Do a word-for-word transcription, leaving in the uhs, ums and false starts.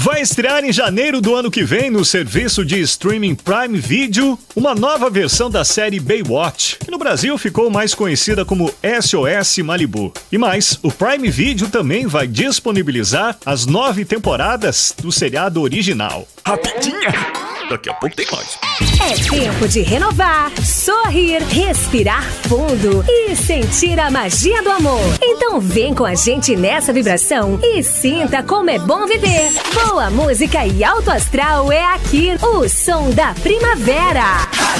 Vai estrear em janeiro do ano que vem no serviço de streaming Prime Video uma nova versão da série Baywatch, que no Brasil ficou mais conhecida como S O S Malibu. E mais, o Prime Video também vai disponibilizar as nove temporadas do seriado original. Rapidinha! Daqui a pouco tem mais. É tempo de renovar, sorrir, respirar fundo e sentir a magia do amor. Então vem com a gente nessa vibração e sinta como é bom viver. Boa música e alto astral é aqui, o som da primavera.